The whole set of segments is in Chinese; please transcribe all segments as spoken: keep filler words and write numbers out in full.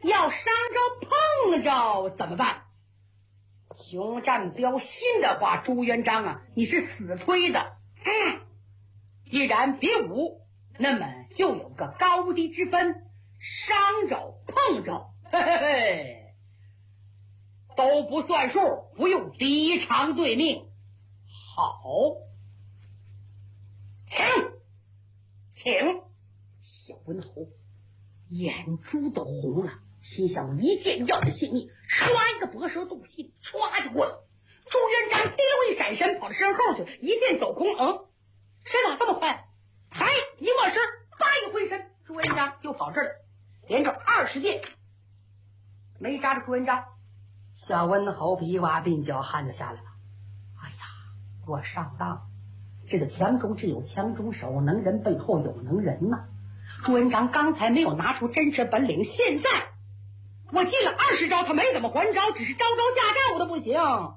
要伤着碰着怎么办？熊占彪信的话，朱元璋啊，你是死催的。嗯，既然别武，那么就有个高低之分，伤着碰着，嘿嘿嘿，都不算数，不用敌长对命。好，请请。小文侯眼珠都红了，心想一箭要了性命，唰一个搏蛇渡信，唰就过来。朱元璋丢一闪身，跑到身后去，一箭走空。嗯，谁打这么快？还一过身，叭一挥身，朱元璋又跑这儿了，连着二十箭，没扎着朱元璋。小温侯比划鬓角汗就下来了。哎呀，我上当！这个强中只有强中手，能人背后有能人呐、啊。朱元璋刚才没有拿出真实本领，现在我进了二十招，他没怎么还招，只是招招架招的不行。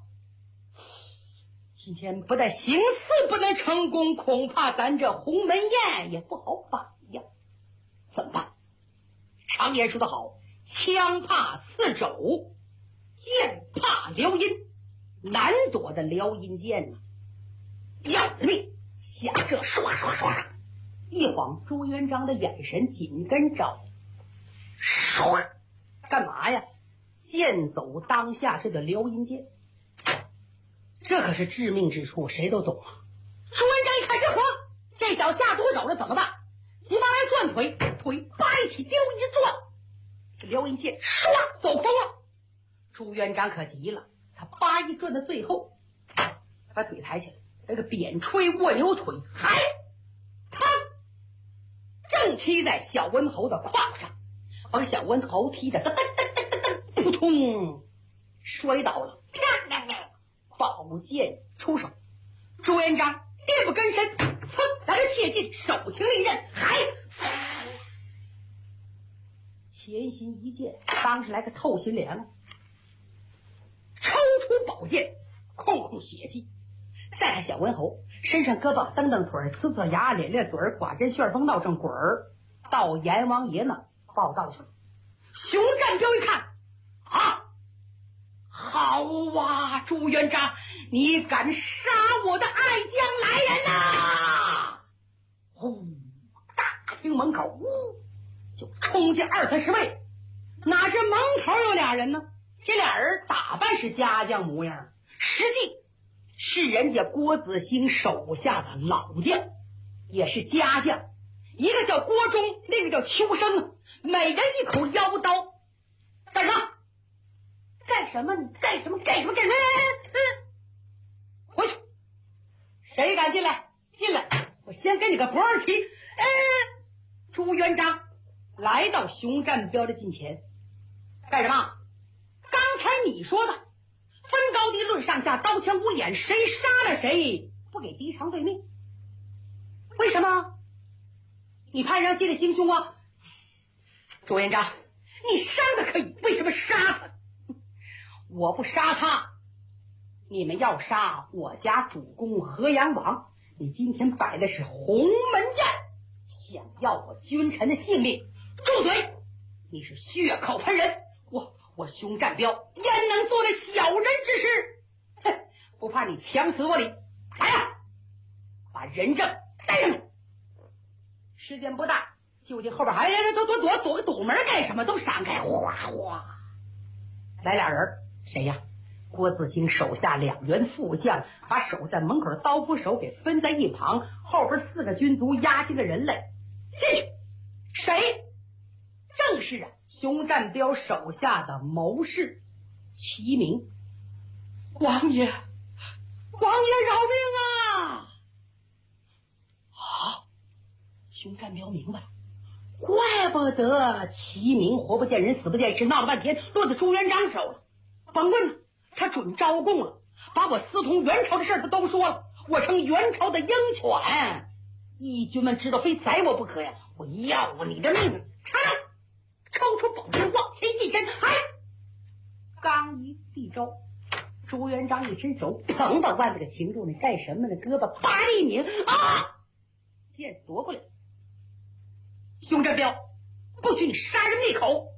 今天不但行刺不能成功，恐怕咱这鸿门宴也不好摆呀。怎么办？常言说得好，枪怕刺肘，剑怕撩阴，难躲的撩阴剑呢、啊。要命！想这刷刷刷，一晃朱元璋的眼神紧跟着，刷，干嘛呀？剑走当下，这叫撩阴剑。这可是致命之处，谁都懂啊。朱元璋一看这呵，这小下毒手了，怎么办？急忙来转腿，腿扒一起，溜一转，这撩阴剑唰走空了。朱元璋可急了，他扒一转到最后，把腿抬起来，那个扁吹卧牛腿，嗨，啪，正踢在小温侯的胯上，把小温侯踢得噔噔噔噔噔噔，扑通摔倒了。啪啪啪，宝剑出手，朱元璋垫步跟身，噌来个切近，手擎利刃，嗨，前心一剑，当时来个透心凉，抽出宝剑，空空血迹。再看小文侯身上胳膊蹬蹬腿，呲呲牙，咧咧嘴，寡真旋风闹正滚儿，到阎王爷那报道去了。熊占彪一看啊，好啊，朱元璋，你敢杀我的爱将来人呐！呼，大厅门口呜就冲进二三十位，哪知门口有俩人呢？这俩人打扮是家将模样，实际是人家郭子兴手下的老将，也是家将，一个叫郭忠，另一个叫秋生，每人一口腰刀。干什么？干什么？干什么？干什么？干什么？嗯，回去！谁敢进来？进来！我先给你个不二七。哎，朱元璋来到熊占彪的近前，干什么？刚才你说的分高低论上下，刀枪无眼，谁杀了谁不给敌长对命？为什么？你派人进来行凶啊？朱元璋，你杀的可以，为什么杀他？我不杀他，你们要杀我家主公河阳王。你今天摆的是鸿门宴，想要我君臣的性命，住嘴！你是血口喷人，我我熊占彪焉能做的小人之事？哼，不怕你强词夺理，来呀、啊，把人证带上来。时间不大，就近后边还躲躲躲躲个堵门干什么？都闪开！哗哗，来俩人，谁呀？郭子兴手下两员副将，把守在门口的刀斧手给分在一旁，后边四个军卒押进了人来。进去，谁？正是啊，熊占彪手下的谋士齐明。王爷，王爷饶命啊！啊！熊占彪明白了，怪不得齐明活不见人死不见尸，闹了半天落在朱元璋手了。甭问了，他准招供了，把我私通元朝的事他都说了，我成元朝的鹰犬，义军们知道非宰我不可呀！我要你的命！插抽出宝剑往前一伸，哎，刚一递招，朱元璋一伸手，砰把腕子给擒住，你干什么呢？胳膊啪一拧，啊，剑夺过来。熊占彪，不许你杀人灭口！